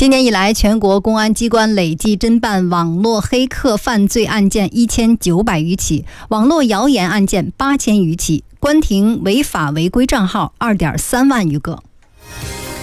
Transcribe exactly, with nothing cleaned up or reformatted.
今年以来，全国公安机关累计侦办网络黑客犯罪案件一千九百余起，网络谣言案件八千余起，关停违法违规账号二点三万余个。